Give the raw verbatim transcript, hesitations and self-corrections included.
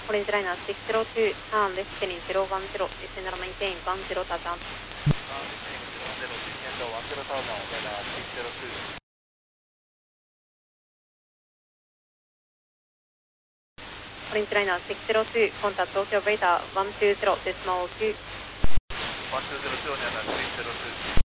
Orange Liner six zero two, turn left heading zero one zero, descend and maintain one zero touchdown. Turn left heading zero one zero, descend one zero touchdown, radar six zero two. Orange Liner six zero two, contact Tokyo radar one two zero decimal two. one two zero two on radar six zero two.